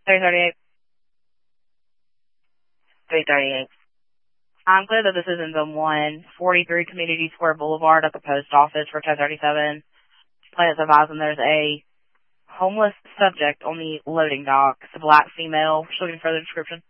338. 338. I'm clear that this is in Zone 143 Community Square Boulevard at the post office for 1037. Plans advising there's a homeless subject on the loading dock. It's a black female. She's looking for the description.